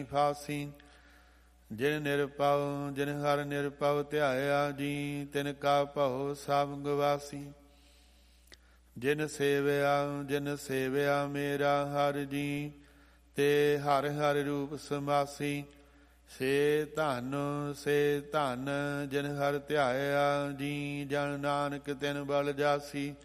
ਫਾਸੀ। ਜਿਨ ਨਿਰਭਉ ਜਿਨ ਹਰਿ ਨਿਰਭਉ ਧਿਆਇਆ ਜੀ, ਤਿਨ ਕਾ ਭਉ ਸਭ ਗਵਾਸੀ। ਜਿਨ ਸੇਵਿਆ ਮੇਰਾ ਹਰਿ ਜੀ, ਤੇ ਹਰਿ ਹਰਿ ਰੂਪ ਸਮਾਸੀ। ਸੇ ਧਨ ਜਿਨ ਹਰਿ ਧਿਆਇਆ ਜੀ, ਜਨ ਨਾਨਕ ਤਿਨ ਬਲ ਜਾਸੀ।